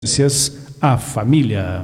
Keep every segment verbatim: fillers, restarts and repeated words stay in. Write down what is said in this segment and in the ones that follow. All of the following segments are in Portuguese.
Notícias, a família.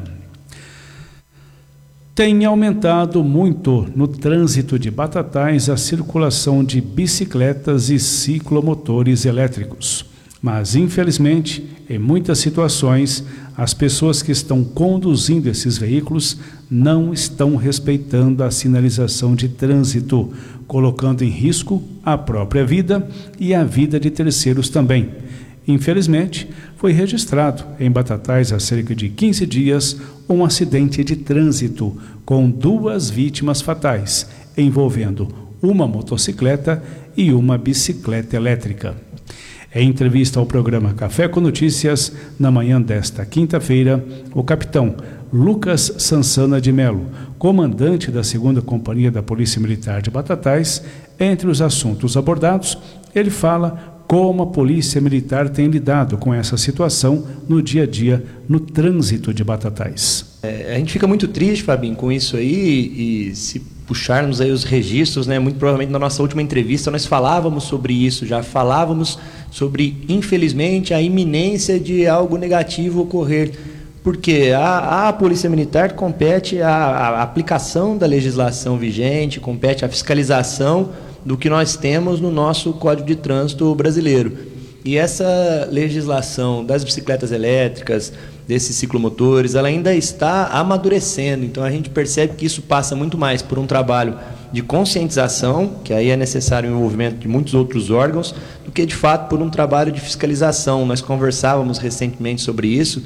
Tem aumentado muito no trânsito de Batatais a circulação de bicicletas e ciclomotores elétricos. Mas, infelizmente, em muitas situações, as pessoas que estão conduzindo esses veículos não estão respeitando a sinalização de trânsito, colocando em risco a própria vida e a vida de terceiros também. Infelizmente, foi registrado em Batatais há cerca de quinze dias um acidente de trânsito com duas vítimas fatais, envolvendo uma motocicleta e uma bicicleta elétrica. Em entrevista ao programa Café com Notícias, na manhã desta quinta-feira, o capitão Lucas Sansana de Melo, comandante da segunda Companhia da Polícia Militar de Batatais, entre os assuntos abordados, ele fala como a Polícia Militar tem lidado com essa situação no dia a dia, no trânsito de Batatais. É, a gente fica muito triste, Fabinho, com isso aí, e se puxarmos aí os registros, né, muito provavelmente na nossa última entrevista nós falávamos sobre isso, já falávamos sobre, infelizmente, a iminência de algo negativo ocorrer, porque a, a Polícia Militar compete a, a aplicação da legislação vigente, compete a fiscalização do que nós temos no nosso Código de Trânsito brasileiro. E essa legislação das bicicletas elétricas, desses ciclomotores, ela ainda está amadurecendo. Então, a gente percebe que isso passa muito mais por um trabalho de conscientização, que aí é necessário o envolvimento de muitos outros órgãos, do que, de fato, por um trabalho de fiscalização. Nós conversávamos recentemente sobre isso.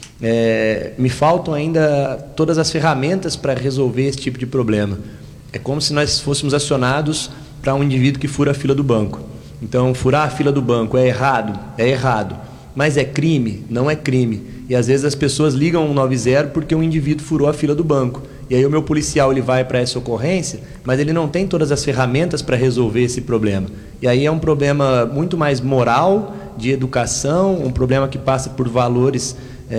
É, me faltam ainda todas as ferramentas para resolver esse tipo de problema. É como se nós fôssemos acionados para um indivíduo que fura a fila do banco. Então, furar a fila do banco é errado? É errado. Mas é crime? Não é crime. E às vezes as pessoas ligam um nove zero porque um indivíduo furou a fila do banco. E aí o meu policial ele vai para essa ocorrência, mas ele não tem todas as ferramentas para resolver esse problema. E aí é um problema muito mais moral, de educação, um problema que passa por valores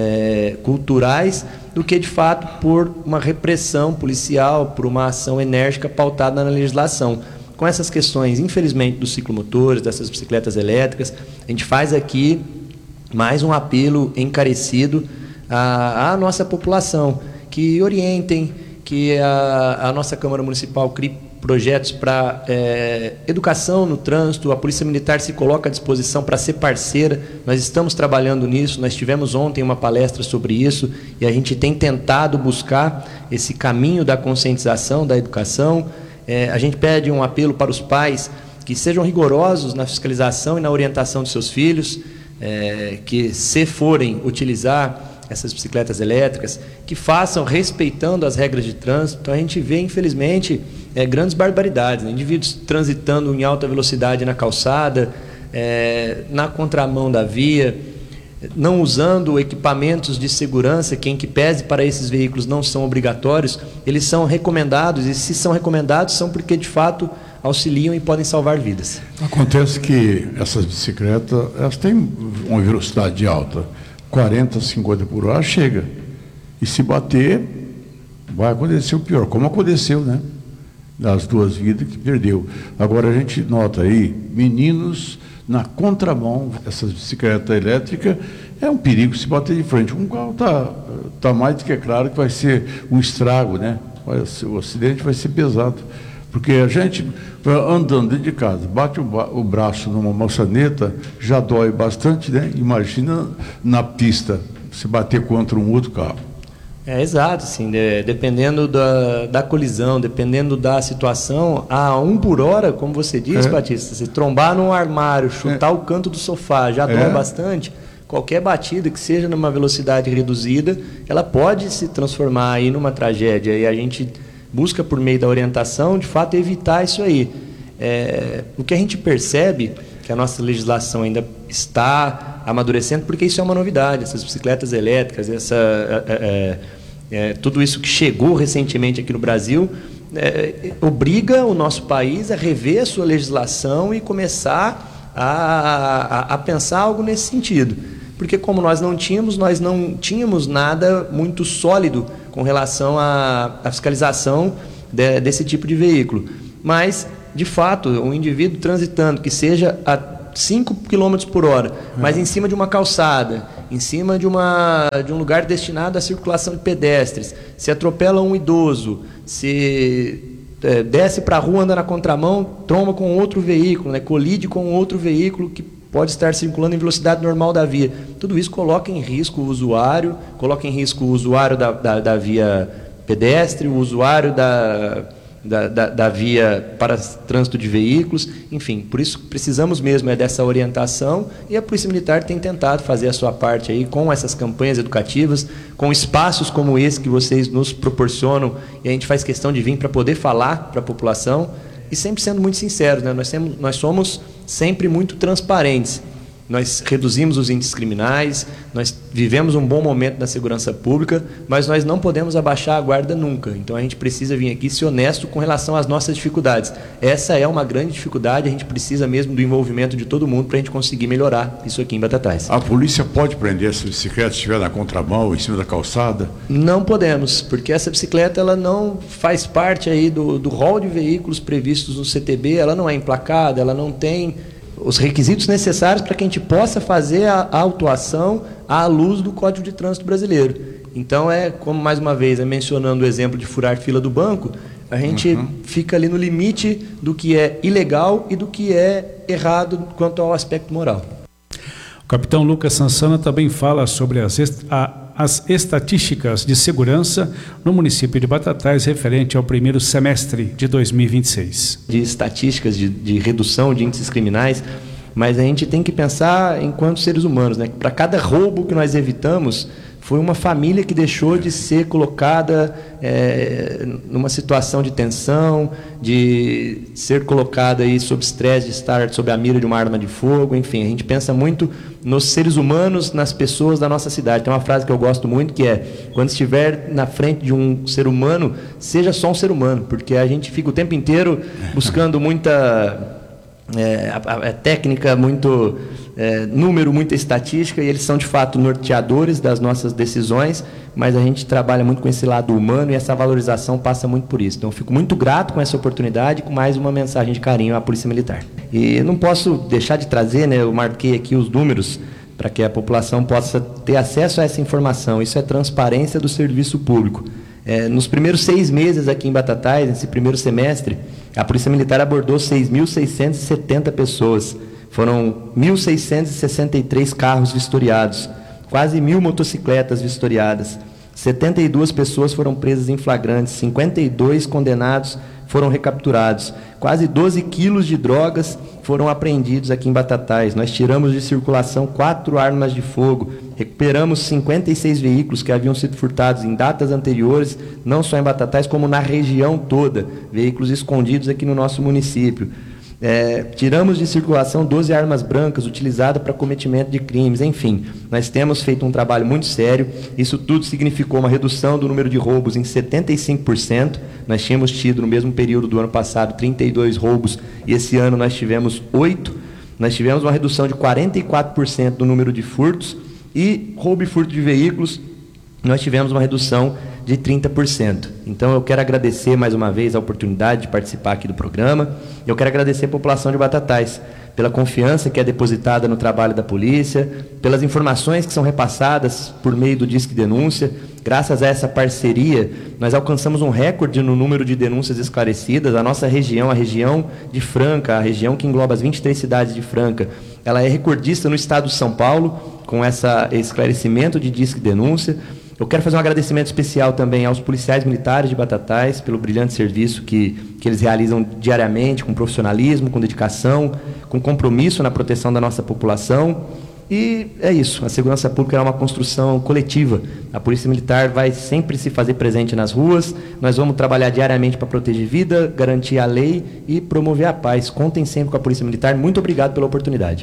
é, culturais, do que de fato por uma repressão policial, por uma ação enérgica pautada na legislação. Com essas questões, infelizmente, dos ciclomotores, dessas bicicletas elétricas, a gente faz aqui mais um apelo encarecido à, à nossa população, que orientem, que a, a nossa Câmara Municipal crie projetos para é, educação no trânsito, a Polícia Militar se coloca à disposição para ser parceira, nós estamos trabalhando nisso, nós tivemos ontem uma palestra sobre isso e a gente tem tentado buscar esse caminho da conscientização, da educação. É, a gente pede um apelo para os pais que sejam rigorosos na fiscalização e na orientação de seus filhos, é, que se forem utilizar essas bicicletas elétricas, que façam respeitando as regras de trânsito. Então a gente vê, infelizmente, é, grandes barbaridades, né? Indivíduos transitando em alta velocidade na calçada, é, na contramão da via, não usando equipamentos de segurança, que em que pese para esses veículos não são obrigatórios, eles são recomendados, e se são recomendados são porque de fato auxiliam e podem salvar vidas. Acontece que essas bicicletas, elas têm uma velocidade alta, quarenta, cinquenta por hora chega, e se bater vai acontecer o pior, como aconteceu, né? Das duas vidas que perdeu. Agora a gente nota aí, meninos na contramão, essas bicicletas elétricas, é um perigo se bater de frente. Um carro está tá mais do que claro que vai ser um estrago, né? O acidente vai ser pesado. Porque a gente, andando dentro de casa, bate o, o braço numa maçaneta, já dói bastante, né? Imagina na pista, se bater contra um outro carro. É, exato, assim, de, dependendo da, da colisão, dependendo da situação, a um por hora, como você diz, é. Batista, se trombar num armário, chutar é. o canto do sofá, já dói é. bastante. Qualquer batida que seja numa velocidade reduzida, ela pode se transformar aí numa tragédia. E a gente busca, por meio da orientação, de fato, evitar isso aí. É, o que a gente percebe, que a nossa legislação ainda está amadurecendo, porque isso é uma novidade, essas bicicletas elétricas, essa, é, é, é, tudo isso que chegou recentemente aqui no Brasil, é, obriga o nosso país a rever a sua legislação e começar a, a, a pensar algo nesse sentido. Porque como nós não tínhamos, nós não tínhamos nada muito sólido com relação à, à fiscalização de, desse tipo de veículo. Mas, de fato, um indivíduo transitando que seja a cinco quilômetros por hora, mas em cima de uma calçada, em cima de, uma, de um lugar destinado à circulação de pedestres, se atropela um idoso, se é, desce para a rua, anda na contramão, tromba com outro veículo, né, colide com outro veículo que pode estar circulando em velocidade normal da via. Tudo isso coloca em risco o usuário, coloca em risco o usuário da, da, da via pedestre, o usuário da... Da, da, da via para trânsito de veículos, enfim, por isso precisamos mesmo é dessa orientação, e a Polícia Militar tem tentado fazer a sua parte aí com essas campanhas educativas, com espaços como esse que vocês nos proporcionam, e a gente faz questão de vir para poder falar para a população, e sempre sendo muito sinceros, né? Nós, temos, nós somos sempre muito transparentes. Nós reduzimos os índices criminais, nós vivemos um bom momento na segurança pública, mas nós não podemos abaixar a guarda nunca. Então a gente precisa vir aqui ser honesto com relação às nossas dificuldades. Essa é uma grande dificuldade, a gente precisa mesmo do envolvimento de todo mundo para a gente conseguir melhorar isso aqui em Batatais. A polícia pode prender essa bicicleta se estiver na contramão, em cima da calçada? Não podemos, porque essa bicicleta ela não faz parte aí do, do rol de veículos previstos no C T B, ela não é emplacada, ela não tem os requisitos necessários para que a gente possa fazer a, a autuação à luz do Código de Trânsito Brasileiro. Então, é como, mais uma vez, é mencionando o exemplo de furar fila do banco, a gente uhum. fica ali no limite do que é ilegal e do que é errado quanto ao aspecto moral. O capitão Lucas Sansana também fala sobre as, est a, as estatísticas de segurança no município de Batatais referente ao primeiro semestre de dois mil e vinte e seis. De estatísticas de, de redução de índices criminais, mas a gente tem que pensar enquanto seres humanos, né? Para cada roubo que nós evitamos, foi uma família que deixou de ser colocada é, numa situação de tensão, de ser colocada aí sob estresse, de estar sob a mira de uma arma de fogo, enfim, a gente pensa muito nos seres humanos, nas pessoas da nossa cidade. Tem uma frase que eu gosto muito que é: quando estiver na frente de um ser humano, seja só um ser humano, porque a gente fica o tempo inteiro buscando muita é, a, a técnica, muito é, número, muita estatística, e eles são de fato norteadores das nossas decisões, mas a gente trabalha muito com esse lado humano e essa valorização passa muito por isso. Então eu fico muito grato com essa oportunidade, com mais uma mensagem de carinho à Polícia Militar. E não posso deixar de trazer, né, eu marquei aqui os números para que a população possa ter acesso a essa informação. Isso é transparência do serviço público. É, nos primeiros seis meses aqui em Batatais, nesse primeiro semestre, a Polícia Militar abordou seis mil seiscentas e setenta pessoas. Foram mil seiscentos e sessenta e três carros vistoriados, quase mil motocicletas vistoriadas. setenta e duas pessoas foram presas em flagrantes, cinquenta e dois condenados foram recapturados. Quase doze quilos de drogas foram apreendidos aqui em Batatais. Nós tiramos de circulação quatro armas de fogo, recuperamos cinquenta e seis veículos que haviam sido furtados em datas anteriores, não só em Batatais, como na região toda, veículos escondidos aqui no nosso município. É, tiramos de circulação doze armas brancas utilizadas para cometimento de crimes. Enfim, nós temos feito um trabalho muito sério. Isso tudo significou uma redução do número de roubos em setenta e cinco por cento. Nós tínhamos tido no mesmo período do ano passado trinta e dois roubos e esse ano nós tivemos oito. Nós tivemos uma redução de quarenta e quatro por cento do número de furtos, e roubo e furto de veículos nós tivemos uma redução de trinta por cento. Então eu quero agradecer mais uma vez a oportunidade de participar aqui do programa. Eu quero agradecer a população de Batatais pela confiança que é depositada no trabalho da polícia, pelas informações que são repassadas por meio do Disque Denúncia. Graças a essa parceria, nós alcançamos um recorde no número de denúncias esclarecidas. A nossa região, a região de Franca, a região que engloba as vinte e três cidades de Franca, ela é recordista no estado de São Paulo com essa, esse esclarecimento de Disque Denúncia. Eu quero fazer um agradecimento especial também aos policiais militares de Batatais pelo brilhante serviço que, que eles realizam diariamente, com profissionalismo, com dedicação, com compromisso na proteção da nossa população. E é isso, a segurança pública é uma construção coletiva. A Polícia Militar vai sempre se fazer presente nas ruas, nós vamos trabalhar diariamente para proteger vida, garantir a lei e promover a paz. Contem sempre com a Polícia Militar. Muito obrigado pela oportunidade.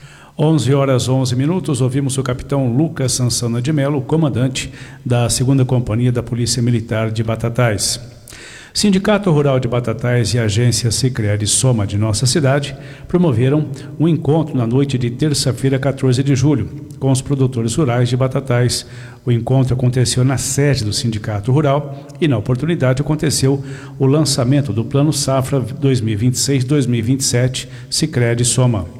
onze horas, onze minutos, ouvimos o capitão Lucas Sansana de Melo, comandante da segunda Companhia da Polícia Militar de Batatais. Sindicato Rural de Batatais e a agência Sicredi Soma de nossa cidade promoveram um encontro na noite de terça-feira, quatorze de julho, com os produtores rurais de Batatais. O encontro aconteceu na sede do Sindicato Rural e, na oportunidade, aconteceu o lançamento do Plano Safra dois mil e vinte e seis dois mil e vinte e sete Sicredi Soma.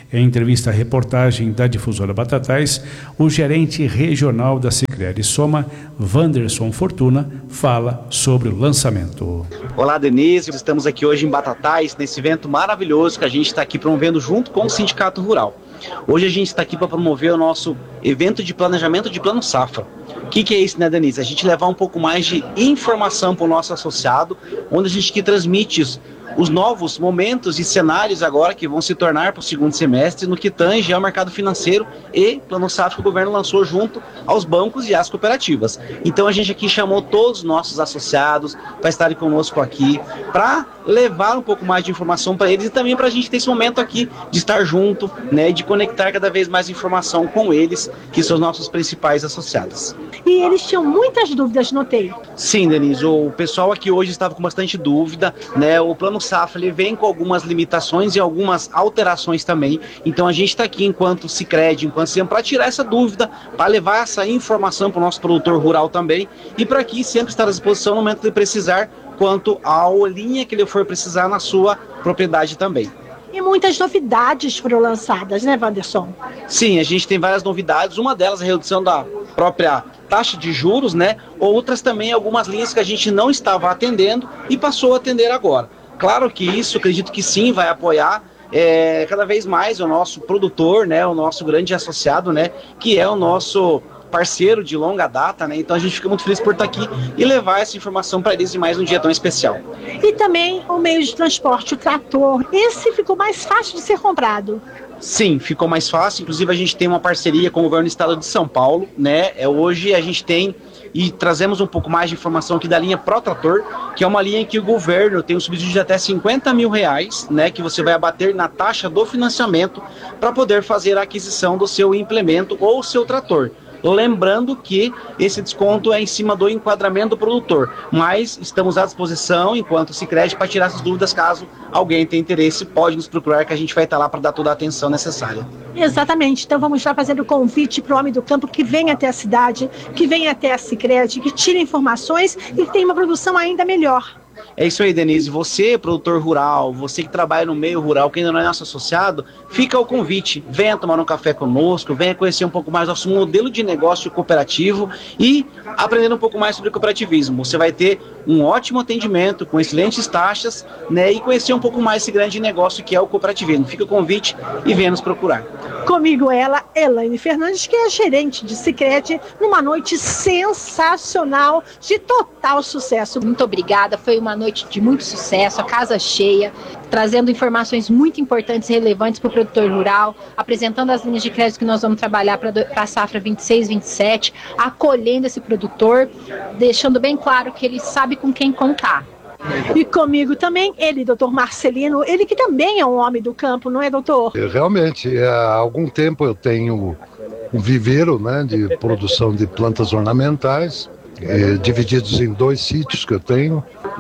Em entrevista à reportagem da Difusora Batatais, o gerente regional da Sicredi Soma, Wanderson Fortuna, fala sobre o lançamento. Olá, Denise, estamos aqui hoje em Batatais, nesse evento maravilhoso que a gente está aqui promovendo junto com o Sindicato Rural. Hoje a gente está aqui para promover o nosso evento de planejamento de plano safra. O que, que é isso, né, Denise? A gente levar um pouco mais de informação para o nosso associado, onde a gente que transmite os, os novos momentos e cenários agora que vão se tornar para o segundo semestre no que tange ao mercado financeiro e plano safra que o governo lançou junto aos bancos e às cooperativas. Então a gente aqui chamou todos os nossos associados para estarem conosco aqui, para levar um pouco mais de informação para eles e também para a gente ter esse momento aqui de estar junto, né, de conectar cada vez mais informação com eles, que são os nossos principais associados. E eles tinham muitas dúvidas, notei. Sim, Denise, o pessoal aqui hoje estava com bastante dúvida, né? O plano safra ele vem com algumas limitações e algumas alterações também. Então a gente está aqui enquanto Sicredi, enquanto sempre para tirar essa dúvida, para levar essa informação para o nosso produtor rural também e para aqui sempre estar à disposição no momento de precisar, quanto à linha que ele for precisar na sua propriedade também. E muitas novidades foram lançadas, né, Wanderson? Sim, a gente tem várias novidades. Uma delas é a redução da própria taxa de juros, né? Outras também, algumas linhas que a gente não estava atendendo e passou a atender agora. Claro que isso, acredito que sim, vai apoiar é, cada vez mais o nosso produtor, né? O nosso grande associado, né? Que é o nosso parceiro de longa data, né? Então a gente fica muito feliz por estar aqui e levar essa informação para eles em mais um dia tão especial. E também o meio de transporte, o trator, esse ficou mais fácil de ser comprado. Sim, ficou mais fácil. Inclusive a gente tem uma parceria com o governo do estado de São Paulo, né? É, hoje a gente tem e trazemos um pouco mais de informação aqui da linha ProTrator, que é uma linha em que o governo tem um subsídio de até cinquenta mil reais, né? Que você vai abater na taxa do financiamento para poder fazer a aquisição do seu implemento ou seu trator. Lembrando que esse desconto é em cima do enquadramento do produtor, mas estamos à disposição, enquanto Sicredi, para tirar essas dúvidas. Caso alguém tenha interesse, pode nos procurar, que a gente vai estar lá para dar toda a atenção necessária. Exatamente, então vamos lá fazendo o convite para o homem do campo que venha até a cidade, que venha até a Sicredi, que tire informações e que tenha uma produção ainda melhor. É isso aí, Denise. Você, produtor rural, você que trabalha no meio rural, que ainda não é nosso associado, fica o convite. Venha tomar um café conosco, venha conhecer um pouco mais nosso modelo de negócio cooperativo e aprender um pouco mais sobre cooperativismo. Você vai ter um ótimo atendimento, com excelentes taxas, né, e conhecer um pouco mais esse grande negócio que é o cooperativismo. Fica o convite e venha nos procurar. Comigo ela, Elaine Fernandes, que é a gerente de Sicredi, numa noite sensacional, de total sucesso. Muito obrigada, foi uma noite de muito sucesso, a casa cheia, trazendo informações muito importantes e relevantes para o produtor rural, apresentando as linhas de crédito que nós vamos trabalhar para a safra vinte e seis, vinte e sete, acolhendo esse produtor, deixando bem claro que ele sabe com quem contar. E comigo também, ele, doutor Marcelino, ele que também é um homem do campo, não é, doutor? Realmente, há algum tempo eu tenho um viveiro, né, de produção de plantas ornamentais, é, divididos em dois sítios que eu tenho,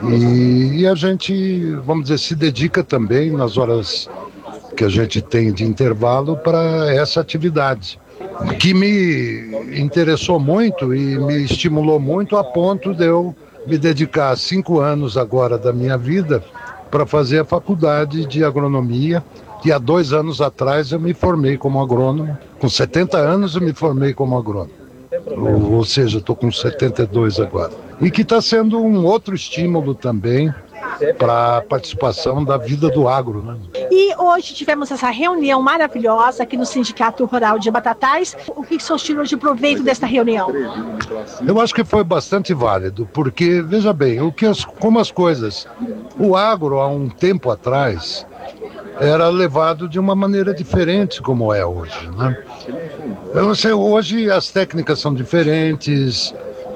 e, e a gente, vamos dizer, se dedica também nas horas que a gente tem de intervalo para essa atividade, que me interessou muito e me estimulou muito a ponto de eu me dedicar cinco anos agora da minha vida para fazer a faculdade de agronomia, e há dois anos atrás eu me formei como agrônomo. Com setenta anos eu me formei como agrônomo, ou, ou seja, estou com setenta e dois agora. E que está sendo um outro estímulo também para a participação da vida do agro, né? E hoje tivemos essa reunião maravilhosa aqui no Sindicato Rural de Batatais. O que o senhor tirou de proveito desta reunião? Eu acho que foi bastante válido, porque, veja bem, o que as, como as coisas... O agro, há um tempo atrás, era levado de uma maneira diferente como é hoje, né? Eu sei, hoje as técnicas são diferentes,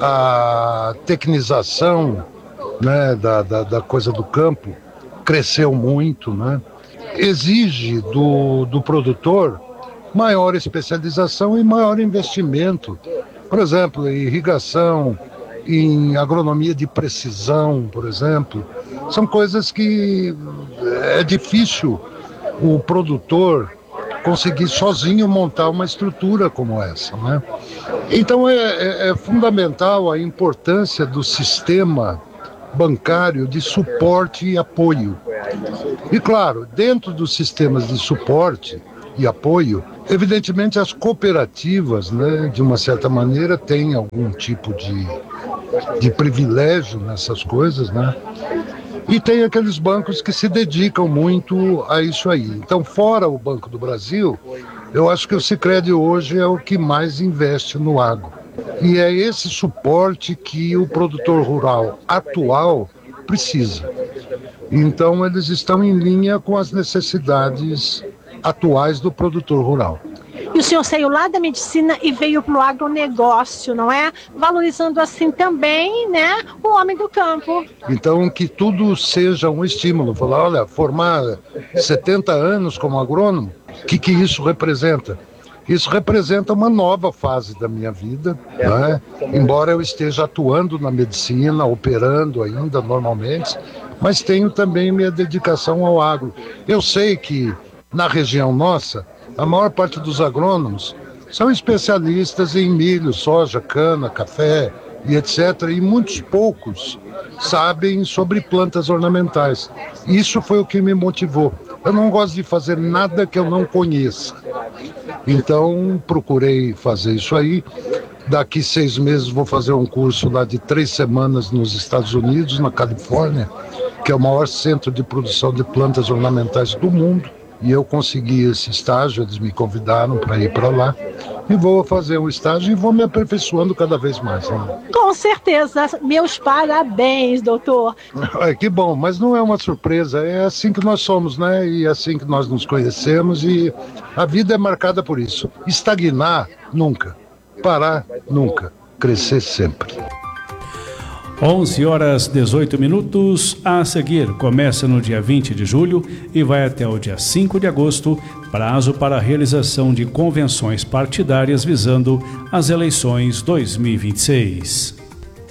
a tecnização, né, da, da, da coisa do campo cresceu muito, né? Exige do, do produtor maior especialização e maior investimento. Por exemplo, em irrigação, em agronomia de precisão, por exemplo. São coisas que é difícil o produtor conseguir sozinho montar uma estrutura como essa, né? Então é, é, é fundamental a importância do sistema bancário de suporte e apoio. E claro, dentro dos sistemas de suporte, e apoio. Evidentemente, as cooperativas, né, de uma certa maneira, têm algum tipo de, de privilégio nessas coisas, né? E tem aqueles bancos que se dedicam muito a isso aí. Então, fora o Banco do Brasil, eu acho que o Sicredi hoje é o que mais investe no agro. E é esse suporte que o produtor rural atual precisa. Então, eles estão em linha com as necessidades atuais do produtor rural. E o senhor saiu lá da medicina e veio para o agronegócio, não é? Valorizando assim também, né, o homem do campo. Então, que tudo seja um estímulo. Falar, olha, formar setenta anos como agrônomo, o que, que isso representa? Isso representa uma nova fase da minha vida, né? Embora eu esteja atuando na medicina, operando ainda normalmente, mas tenho também minha dedicação ao agro. Eu sei que na região nossa, a maior parte dos agrônomos são especialistas em milho, soja, cana, café e etcétera. E muitos poucos sabem sobre plantas ornamentais. Isso foi o que me motivou. Eu não gosto de fazer nada que eu não conheça. Então, procurei fazer isso aí. Daqui seis meses vou fazer um curso lá de três semanas nos Estados Unidos, na Califórnia, que é o maior centro de produção de plantas ornamentais do mundo. E eu consegui esse estágio, eles me convidaram para ir para lá. E vou fazer um estágio e vou me aperfeiçoando cada vez mais. Né? Com certeza. Meus parabéns, doutor. É, que bom, mas não é uma surpresa. É assim que nós somos, né? E é assim que nós nos conhecemos. E a vida é marcada por isso. Estagnar, nunca. Parar, nunca. Crescer sempre. onze horas e dezoito minutos. A seguir, começa no dia vinte de julho e vai até o dia cinco de agosto, prazo para a realização de convenções partidárias visando as eleições dois mil e vinte e seis.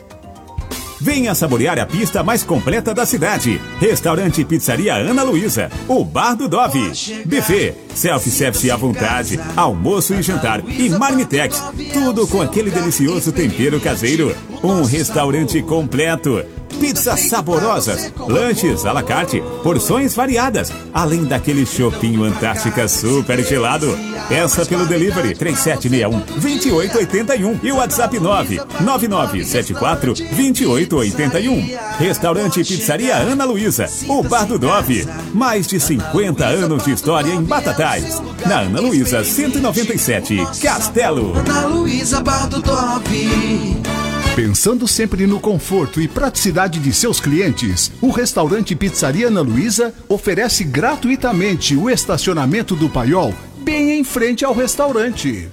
Venha saborear a pista mais completa da cidade. Restaurante e Pizzaria Ana Luísa, o Bar do Dove. Buffet, self-service à vontade, almoço e jantar e marmitex. Tudo com aquele delicioso tempero caseiro. Um restaurante completo. Pizzas saborosas, lanches à la carte, porções variadas, além daquele chopinho Antártica super gelado. Peça pelo delivery três sete seis um, dois oito oito um e o WhatsApp nove nove nove sete quatro, dois oito oito um. Restaurante e Pizzaria Ana Luísa, o Bar do Dove. Mais de cinquenta anos de história em Batatais. Na Ana Luísa cento e noventa e sete, Castelo. Ana Luísa, Bar do Dove. Pensando sempre no conforto e praticidade de seus clientes, o restaurante Pizzaria Ana Luísa oferece gratuitamente o estacionamento do Paiol bem em frente ao restaurante.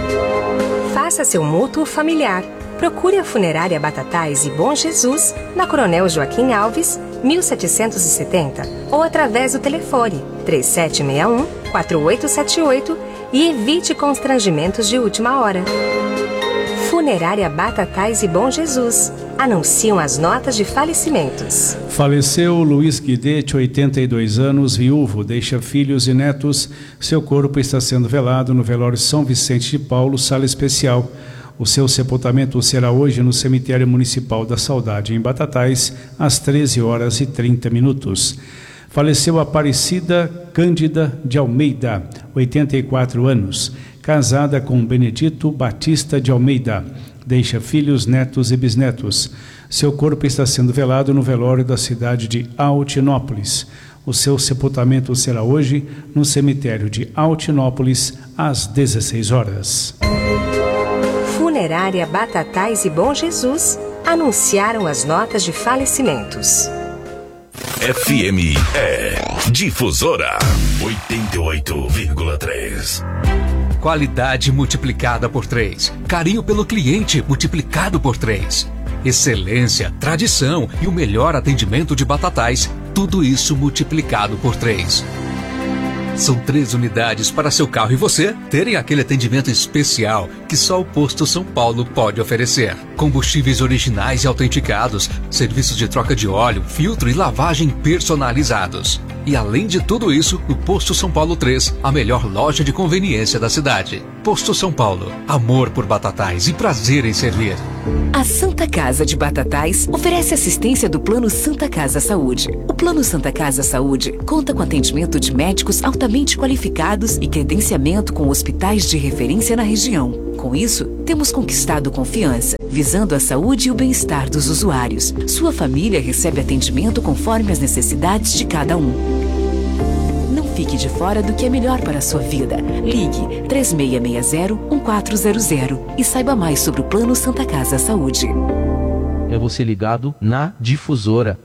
Faça seu mútuo familiar. Procure a Funerária Batatais e Bom Jesus na Coronel Joaquim Alves, mil setecentos e setenta ou através do telefone três sete seis um, quatro oito sete oito e evite constrangimentos de última hora. Funerária Batatais e Bom Jesus. Anunciam as notas de falecimentos. Faleceu Luiz Guidete, oitenta e dois anos, viúvo, deixa filhos e netos. Seu corpo está sendo velado no velório São Vicente de Paulo, sala especial. O seu sepultamento será hoje no cemitério municipal da Saudade, em Batatais, às treze horas e trinta minutos. Faleceu Aparecida Cândida de Almeida, oitenta e quatro anos, casada com Benedito Batista de Almeida. Deixa filhos, netos e bisnetos. Seu corpo está sendo velado no velório da cidade de Altinópolis. O seu sepultamento será hoje no cemitério de Altinópolis, às dezesseis horas. Funerária Batatais e Bom Jesus anunciaram as notas de falecimentos. F M é Difusora oitenta e oito vírgula três. Qualidade multiplicada por três. Carinho pelo cliente multiplicado por três. Excelência, tradição e o melhor atendimento de Batatais. Tudo isso multiplicado por três. São três unidades para seu carro e você terem aquele atendimento especial que só o Posto São Paulo pode oferecer. Combustíveis originais e autenticados, serviços de troca de óleo, filtro e lavagem personalizados. E além de tudo isso, o Posto São Paulo três, a melhor loja de conveniência da cidade. Posto São Paulo, amor por Batatais e prazer em servir. A Santa Casa de Batatais oferece assistência do Plano Santa Casa Saúde. O Plano Santa Casa Saúde conta com atendimento de médicos altamente qualificados e credenciamento com hospitais de referência na região. Com isso, temos conquistado confiança, visando a saúde e o bem-estar dos usuários. Sua família recebe atendimento conforme as necessidades de cada um. Não fique de fora do que é melhor para a sua vida. Ligue três seis seis zero, um quatro zero zero e saiba mais sobre o Plano Santa Casa Saúde. É você ligado na Difusora.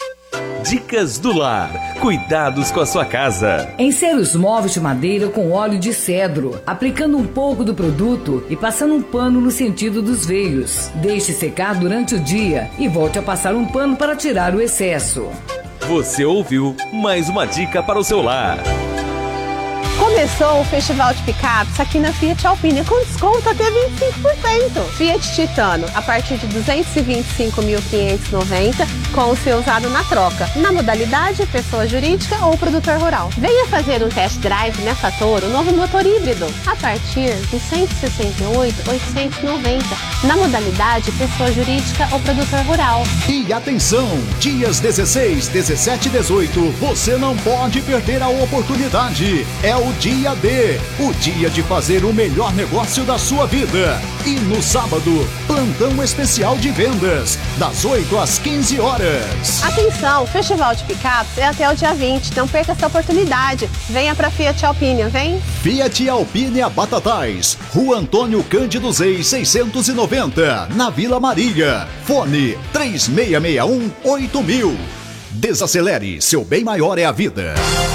Dicas do Lar. Cuidados com a sua casa. Encera os móveis de madeira com óleo de cedro, aplicando um pouco do produto e passando um pano no sentido dos veios. Deixe secar durante o dia e volte a passar um pano para tirar o excesso. Você ouviu mais uma dica para o seu lar. Começou o Festival de Picapes aqui na Fiat Alpine com desconto até vinte e cinco por cento. Fiat Titano a partir de duzentos e vinte e cinco mil quinhentos e noventa com o seu usado na troca, na modalidade pessoa jurídica ou produtor rural. Venha fazer um test drive na Fator, o novo motor híbrido, a partir de cento e sessenta e oito mil oitocentos e noventa, na modalidade pessoa jurídica ou produtor rural. E atenção, dias dezesseis, dezessete e dezoito, você não pode perder a oportunidade. É o dia D, o dia de fazer o melhor negócio da sua vida. E no sábado, plantão especial de vendas, das oito às quinze horas. Atenção, o Festival de Picapes é até o dia vinte, não perca essa oportunidade. Venha para Fiat Alpine, vem? Fiat Alpine a Batatais, Rua Antônio Cândido Zeis, seiscentos e noventa, na Vila Maria. Fone três seis seis um, oito mil. Desacelere, seu bem maior é a vida.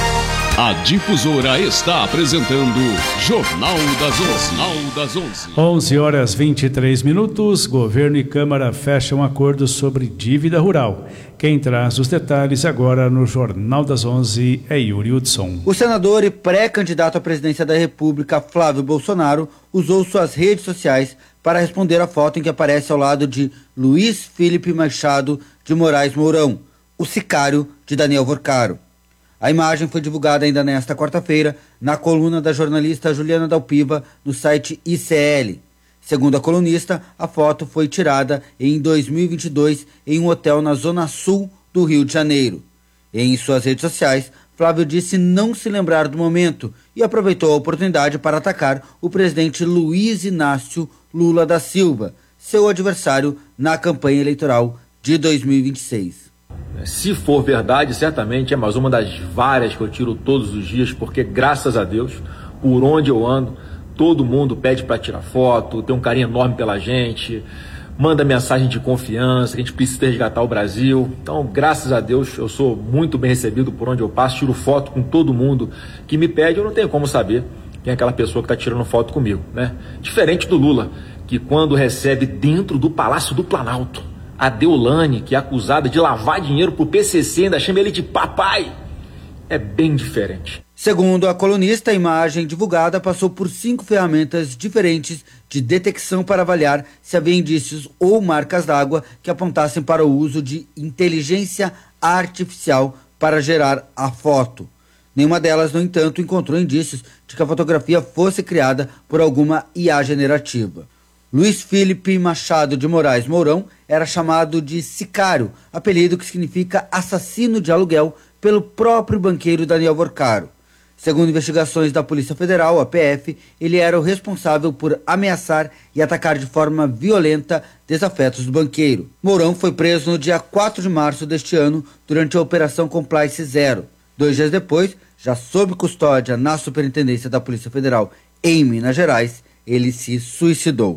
A Difusora está apresentando Jornal das onze. Jornal das onze. onze horas e vinte e três minutos. Governo e Câmara fecham acordo sobre dívida rural. Quem traz os detalhes agora no Jornal das onze é Yuri Hudson. O senador e pré-candidato à presidência da República, Flávio Bolsonaro, usou suas redes sociais para responder à foto em que aparece ao lado de Luiz Felipe Machado de Moraes Mourão, o sicário de Daniel Vorcaro. A imagem foi divulgada ainda nesta quarta-feira na coluna da jornalista Juliana Dalpiva no site I C L. Segundo a colunista, a foto foi tirada em dois mil e vinte e dois em um hotel na zona sul do Rio de Janeiro. Em suas redes sociais, Flávio disse não se lembrar do momento e aproveitou a oportunidade para atacar o presidente Luiz Inácio Lula da Silva, seu adversário na campanha eleitoral de dois mil e vinte e seis. Se for verdade, certamente é mais uma das várias que eu tiro todos os dias, porque graças a Deus, por onde eu ando, todo mundo pede para tirar foto, tem um carinho enorme pela gente, manda mensagem de confiança, que a gente precisa resgatar o Brasil. Então, graças a Deus, eu sou muito bem recebido por onde eu passo, tiro foto com todo mundo que me pede, eu não tenho como saber quem é aquela pessoa que está tirando foto comigo, né? Diferente do Lula, que quando recebe dentro do Palácio do Planalto a Deolane, que é acusada de lavar dinheiro pro P C C, ainda chama ele de papai. É bem diferente. Segundo a colunista, a imagem divulgada passou por cinco ferramentas diferentes de detecção para avaliar se havia indícios ou marcas d'água que apontassem para o uso de inteligência artificial para gerar a foto. Nenhuma delas, no entanto, encontrou indícios de que a fotografia fosse criada por alguma I A generativa. Luiz Felipe Machado de Moraes Mourão era chamado de sicário, apelido que significa assassino de aluguel, pelo próprio banqueiro Daniel Vorcaro. Segundo investigações da Polícia Federal, a P F, ele era o responsável por ameaçar e atacar de forma violenta desafetos do banqueiro. Mourão foi preso no dia quatro de março deste ano durante a Operação Compliance Zero. Dois dias depois, já sob custódia na Superintendência da Polícia Federal em Minas Gerais, ele se suicidou.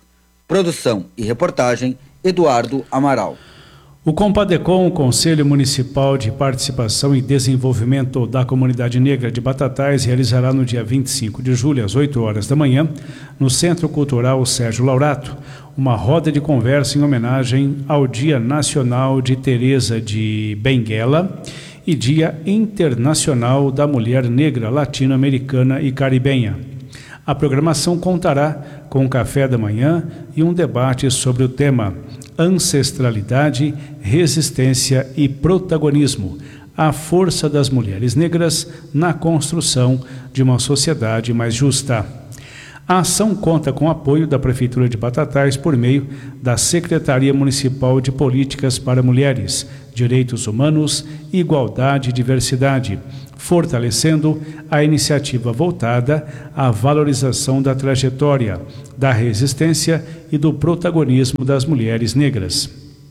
Produção e reportagem, Eduardo Amaral. O Compadecom, o Conselho Municipal de Participação e Desenvolvimento da Comunidade Negra de Batatais, realizará no dia vinte e cinco de julho, às oito horas da manhã, no Centro Cultural Sérgio Laurato, uma roda de conversa em homenagem ao Dia Nacional de Teresa de Benguela e Dia Internacional da Mulher Negra Latino-Americana e Caribenha. A programação contará com um café da manhã e um debate sobre o tema Ancestralidade, Resistência e Protagonismo, a força das mulheres negras na construção de uma sociedade mais justa. A ação conta com o apoio da Prefeitura de Batatais por meio da Secretaria Municipal de Políticas para Mulheres, Direitos Humanos, Igualdade e Diversidade, fortalecendo a iniciativa voltada à valorização da trajetória, da resistência e do protagonismo das mulheres negras.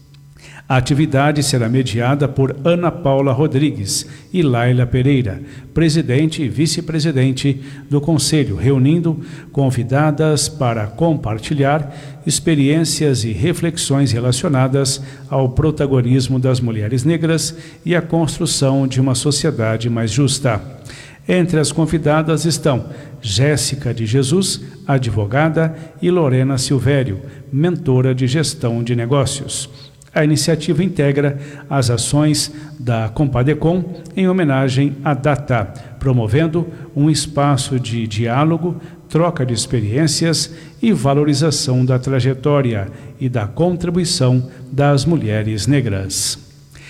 A atividade será mediada por Ana Paula Rodrigues e Laila Pereira, presidente e vice-presidente do Conselho, reunindo convidadas para compartilhar experiências e reflexões relacionadas ao protagonismo das mulheres negras e à construção de uma sociedade mais justa. Entre as convidadas estão Jéssica de Jesus, advogada, e Lorena Silvério, mentora de gestão de negócios. A iniciativa integra as ações da Compadecom em homenagem à data, promovendo um espaço de diálogo, troca de experiências e valorização da trajetória e da contribuição das mulheres negras.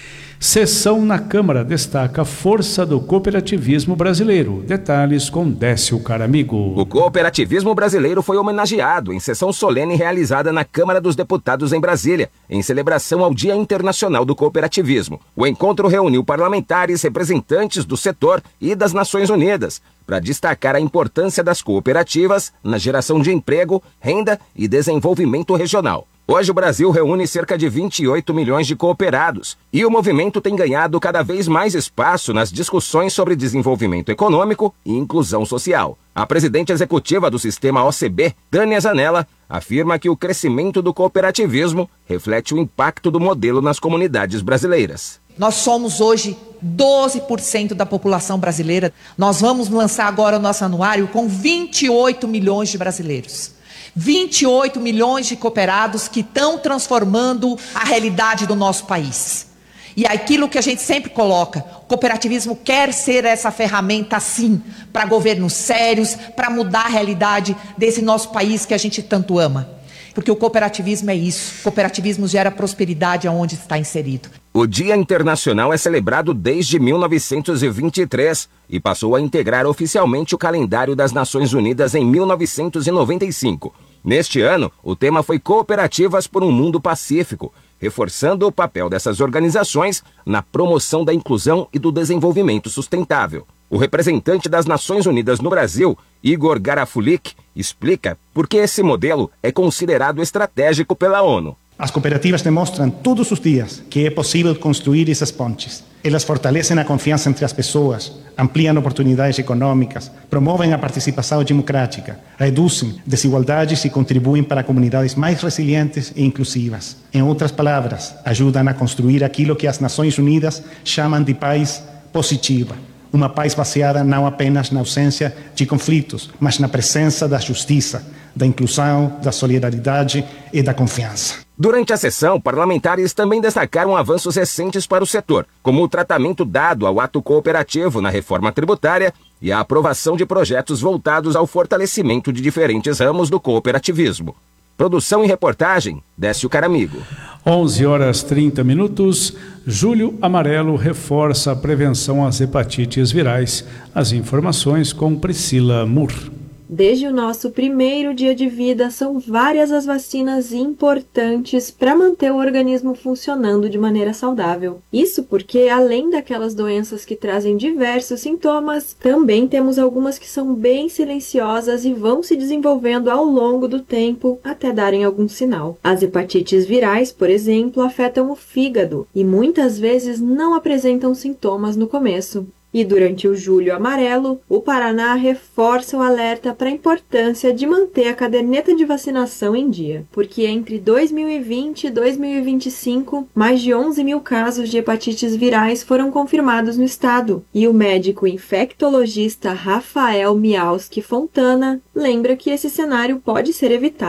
Sessão na Câmara destaca a força do cooperativismo brasileiro. Detalhes com Décio Caramigo. O cooperativismo brasileiro foi homenageado em sessão solene realizada na Câmara dos Deputados em Brasília, em celebração ao Dia Internacional do Cooperativismo. O encontro reuniu parlamentares, representantes do setor e das Nações Unidas, para destacar a importância das cooperativas na geração de emprego, renda e desenvolvimento regional. Hoje o Brasil reúne cerca de vinte e oito milhões de cooperados e o movimento tem ganhado cada vez mais espaço nas discussões sobre desenvolvimento econômico e inclusão social. A presidente executiva do sistema O C B, Tânia Zanella, afirma que o crescimento do cooperativismo reflete o impacto do modelo nas comunidades brasileiras. Nós somos hoje doze por cento da população brasileira. Nós vamos lançar agora o nosso anuário com vinte e oito milhões de brasileiros. vinte e oito milhões de cooperados que estão transformando a realidade do nosso país. E aquilo que a gente sempre coloca, o cooperativismo quer ser essa ferramenta sim, para governos sérios, para mudar a realidade desse nosso país que a gente tanto ama. Porque o cooperativismo é isso, o cooperativismo gera prosperidade aonde está inserido. O Dia Internacional é celebrado desde mil novecentos e vinte e três e passou a integrar oficialmente o calendário das Nações Unidas em mil novecentos e noventa e cinco. Neste ano, o tema foi Cooperativas por um Mundo Pacífico, reforçando o papel dessas organizações na promoção da inclusão e do desenvolvimento sustentável. O representante das Nações Unidas no Brasil, Igor Garafulik, explica por que esse modelo é considerado estratégico pela ONU. As cooperativas demonstram todos os dias que é possível construir essas pontes. Elas fortalecem a confiança entre as pessoas, ampliam oportunidades econômicas, promovem a participação democrática, reduzem desigualdades e contribuem para comunidades mais resilientes e inclusivas. Em outras palavras, ajudam a construir aquilo que as Nações Unidas chamam de paz positiva. Uma paz baseada não apenas na ausência de conflitos, mas na presença da justiça, da inclusão, da solidariedade e da confiança. Durante a sessão, parlamentares também destacaram avanços recentes para o setor, como o tratamento dado ao ato cooperativo na reforma tributária e a aprovação de projetos voltados ao fortalecimento de diferentes ramos do cooperativismo. Produção e reportagem, Décio Caramigo. onze horas e trinta minutos. Julho Amarelo reforça a prevenção às hepatites virais. As informações com Priscila Mur. Desde o nosso primeiro dia de vida, são várias as vacinas importantes para manter o organismo funcionando de maneira saudável. Isso porque, além daquelas doenças que trazem diversos sintomas, também temos algumas que são bem silenciosas e vão se desenvolvendo ao longo do tempo até darem algum sinal. As hepatites virais, por exemplo, afetam o fígado e muitas vezes não apresentam sintomas no começo. E durante o Julho Amarelo, o Paraná reforça o alerta para a importância de manter a caderneta de vacinação em dia, porque entre dois mil e vinte e dois mil e vinte e cinco, mais de onze mil casos de hepatites virais foram confirmados no estado, e o médico infectologista Rafael Mialski Fontana lembra que esse cenário pode ser evitado.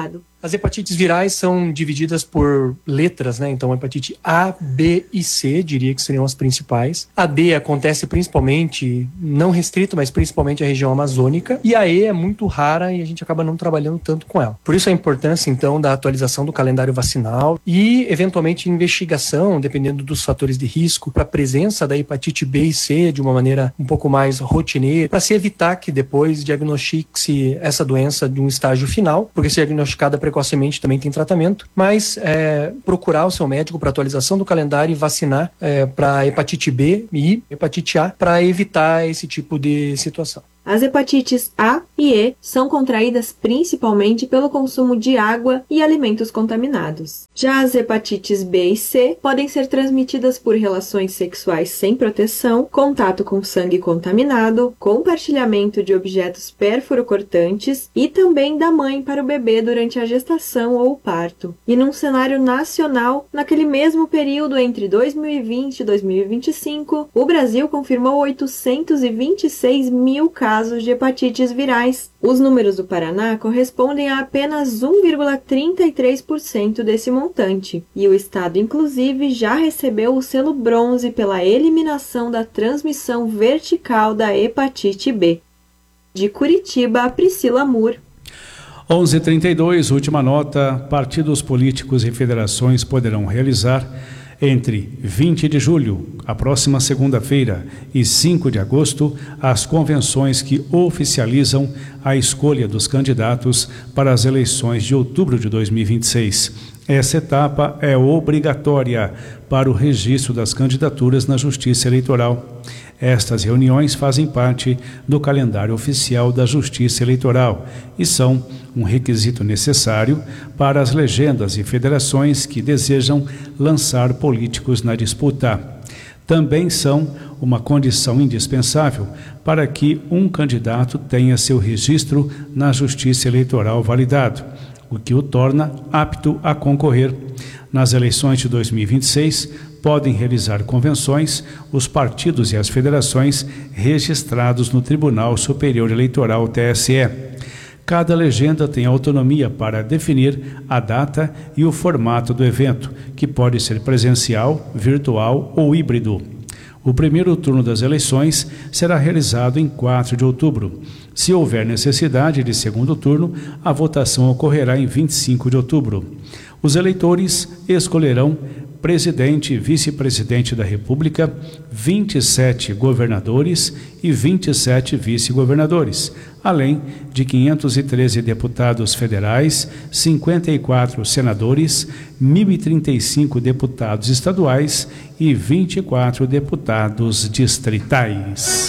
As hepatites virais são divididas por letras, né? Então, a hepatite A, B e C, diria que seriam as principais. A D acontece principalmente, não restrito, mas principalmente a região amazônica. E a E é muito rara e a gente acaba não trabalhando tanto com ela. Por isso a importância, então, da atualização do calendário vacinal e, eventualmente, investigação, dependendo dos fatores de risco, para a presença da hepatite B e C de uma maneira um pouco mais rotineira, para se evitar que depois diagnostique-se essa doença de um estágio final, porque se diagnosticada precocemente também tem tratamento, mas é, procurar o seu médico para atualização do calendário e vacinar é, para hepatite B e hepatite A para evitar esse tipo de situação. As hepatites A e E são contraídas principalmente pelo consumo de água e alimentos contaminados. Já as hepatites B e C podem ser transmitidas por relações sexuais sem proteção, contato com sangue contaminado, compartilhamento de objetos pérfuro-cortantes e também da mãe para o bebê durante a gestação ou o parto. E num cenário nacional, naquele mesmo período entre dois mil e vinte e dois mil e vinte e cinco, o Brasil confirmou oitocentos e vinte e seis mil casos casos de hepatites virais. Os números do Paraná correspondem a apenas um vírgula trinta e três por cento desse montante, e o estado, inclusive, já recebeu o selo bronze pela eliminação da transmissão vertical da hepatite B. De Curitiba, Priscila Mur. onze e trinta e dois, última nota. Partidos políticos e federações poderão realizar entre vinte de julho, a próxima segunda-feira, e cinco de agosto, as convenções que oficializam a escolha dos candidatos para as eleições de outubro de dois mil e vinte e seis. Essa etapa é obrigatória para o registro das candidaturas na Justiça Eleitoral. Estas reuniões fazem parte do calendário oficial da Justiça Eleitoral e são um requisito necessário para as legendas e federações que desejam lançar políticos na disputa. Também são uma condição indispensável para que um candidato tenha seu registro na Justiça Eleitoral validado, o que o torna apto a concorrer. Nas eleições de dois mil e vinte e seis, podem realizar convenções os partidos e as federações registrados no Tribunal Superior Eleitoral, T S E. Cada legenda tem autonomia para definir a data e o formato do evento, que pode ser presencial, virtual ou híbrido. O primeiro turno das eleições será realizado em quatro de outubro. Se houver necessidade de segundo turno, a votação ocorrerá em vinte e cinco de outubro. Os eleitores escolherão presidente e vice-presidente da República, vinte e sete governadores e vinte e sete vice-governadores, além de quinhentos e treze deputados federais, cinquenta e quatro senadores, mil e trinta e cinco deputados estaduais e vinte e quatro deputados distritais.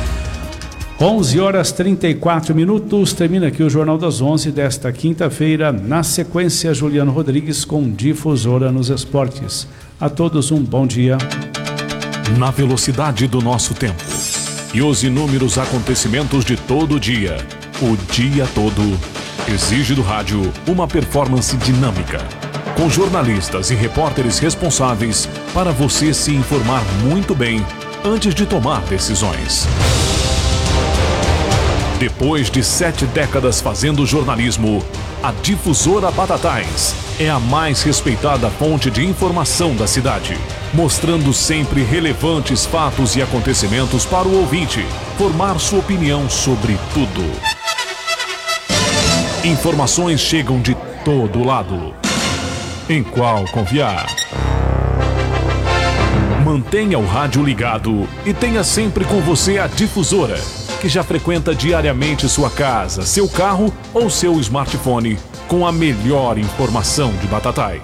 onze horas e trinta e quatro minutos, termina aqui o Jornal das onze desta quinta-feira. Na sequência, Juliano Rodrigues com Difusora nos Esportes. A todos um bom dia. Na velocidade do nosso tempo e os inúmeros acontecimentos de todo o dia, o dia todo, exige do rádio uma performance dinâmica, com jornalistas e repórteres responsáveis para você se informar muito bem antes de tomar decisões. Depois de sete décadas fazendo jornalismo, a Difusora Batatais é a mais respeitada fonte de informação da cidade, mostrando sempre relevantes fatos e acontecimentos para o ouvinte formar sua opinião sobre tudo. Informações chegam de todo lado. Em qual confiar? Mantenha o rádio ligado e tenha sempre com você a Difusora, que já frequenta diariamente sua casa, seu carro ou seu smartphone com a melhor informação de Batatais.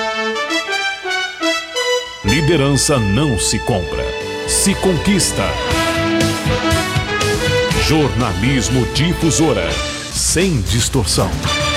Liderança não se compra, se conquista. Jornalismo Difusora, sem distorção.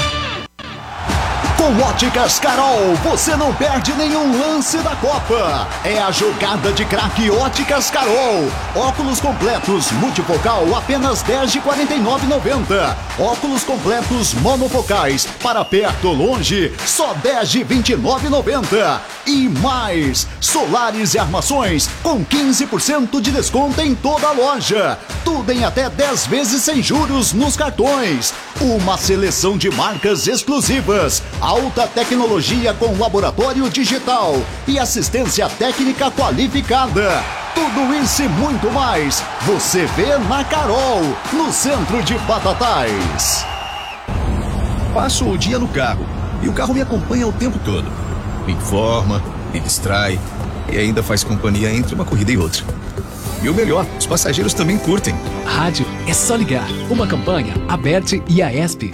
Com Óticas Carol, você não perde nenhum lance da Copa. É a jogada de craque Óticas Carol. Óculos completos multifocal apenas dez de quarenta e nove reais e noventa centavos. Óculos completos monofocais para perto ou longe, só dez de vinte e nove reais e noventa centavos. E mais, solares e armações com quinze por cento de desconto em toda a loja. Tudo em até dez vezes sem juros nos cartões. Uma seleção de marcas exclusivas, alta tecnologia com laboratório digital e assistência técnica qualificada. Tudo isso e muito mais você vê na Carol, no centro de Batatais. Passo o dia no carro e o carro me acompanha o tempo todo. Me informa, me distrai e ainda faz companhia entre uma corrida e outra. E o melhor, os passageiros também curtem. Rádio é só ligar. Uma campanha, Aberte e a ESP.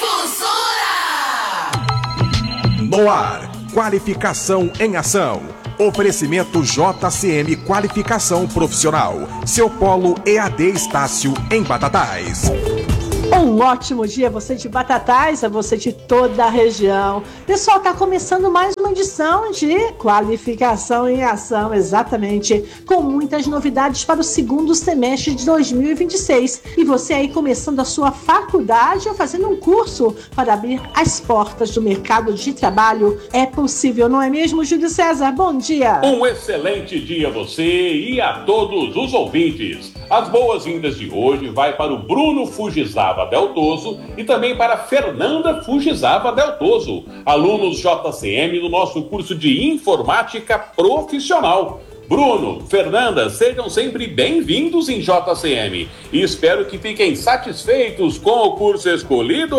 No ar, qualificação em ação. Oferecimento J C M Qualificação Profissional. Seu polo E A D Estácio em Batatais. Um ótimo dia a você de Batatais, a você de toda a região. Pessoal, está começando mais uma edição de Qualificação em Ação, exatamente, com muitas novidades para o segundo semestre de dois mil e vinte e seis. E você aí começando a sua faculdade ou fazendo um curso para abrir as portas do mercado de trabalho. É possível, não é mesmo, Júlio César? Bom dia! Um excelente dia a você e a todos os ouvintes. As boas-vindas de hoje vai para o Bruno Fujisawa Deltoso e também para Fernanda Fujisawa Deltoso, alunos J C M do nosso curso de Informática Profissional. Bruno, Fernanda, sejam sempre bem-vindos em J C M e espero que fiquem satisfeitos com o curso escolhido.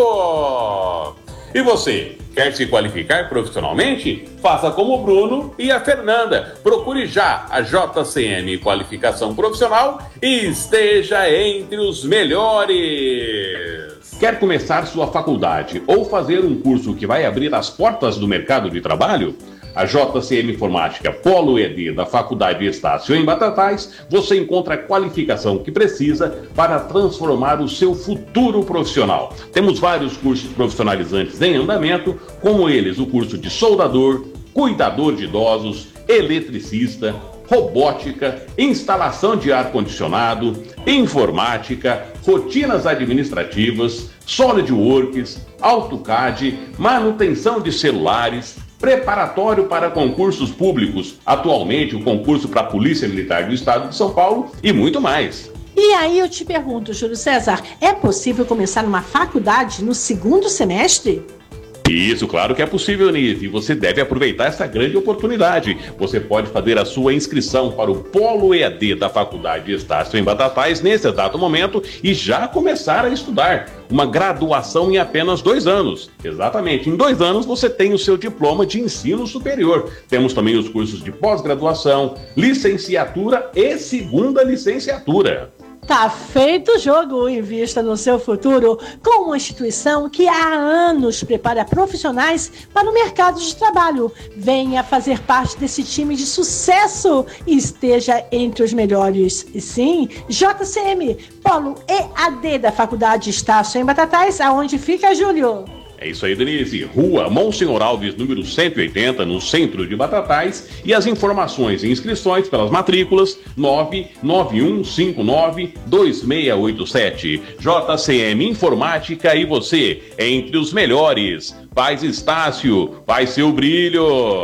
E você, quer se qualificar profissionalmente? Faça como o Bruno e a Fernanda. Procure já a J C M Qualificação Profissional e esteja entre os melhores. Quer começar sua faculdade ou fazer um curso que vai abrir as portas do mercado de trabalho? A J C M Informática Polo E A D da Faculdade Estácio em Batatais, você encontra a qualificação que precisa para transformar o seu futuro profissional. Temos vários cursos profissionalizantes em andamento, como eles o curso de soldador, cuidador de idosos, eletricista, robótica, instalação de ar-condicionado, informática, rotinas administrativas, SolidWorks, AutoCAD, manutenção de celulares, preparatório para concursos públicos, atualmente o concurso para a Polícia Militar do Estado de São Paulo e muito mais. E aí eu te pergunto, Júlio César, é possível começar uma faculdade no segundo semestre? Isso, claro que é possível, Nise, e você deve aproveitar essa grande oportunidade. Você pode fazer a sua inscrição para o Polo E A D da Faculdade Estácio em Batatais nesse exato momento e já começar a estudar. Uma graduação em apenas dois anos. Exatamente, em dois anos você tem o seu diploma de ensino superior. Temos também os cursos de pós-graduação, licenciatura e segunda licenciatura. Tá feito o jogo. Invista no seu futuro com uma instituição que há anos prepara profissionais para o mercado de trabalho. Venha fazer parte desse time de sucesso e esteja entre os melhores. E sim, J C M, Polo E A D da Faculdade Estácio em Batatais, aonde fica, Júlio? É isso aí, Denise. Rua Monsenhor Alves, número cento e oitenta, no centro de Batatais. E as informações e inscrições pelas matrículas nove nove um cinco nove dois seis oito sete. J C M Informática e você, entre os melhores. Paz Estácio, faz seu brilho.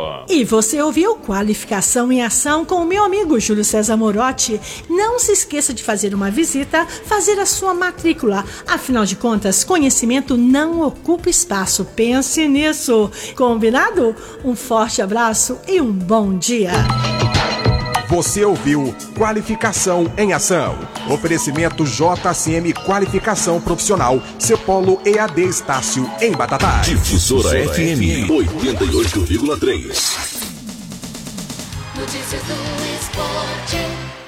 E você ouviu Qualificação em Ação com o meu amigo Júlio César Morotti. Não se esqueça de fazer uma visita, fazer a sua matrícula. Afinal de contas, conhecimento não ocupa espaço. Pense nisso. Combinado? Um forte abraço e um bom dia. Você ouviu Qualificação em Ação. Oferecimento J C M Qualificação Profissional. Seu polo E A D Estácio em Batatais. Difusora F M oitenta e oito vírgula três. Notícias do esporte.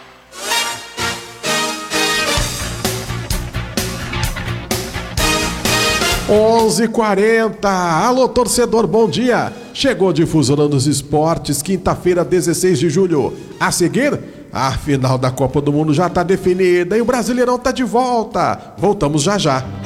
onze e quarenta. Alô, torcedor, bom dia. Chegou Difusora dos Esportes, quinta-feira, dezesseis de julho. A seguir, a final da Copa do Mundo já está definida e o Brasileirão está de volta. Voltamos já já.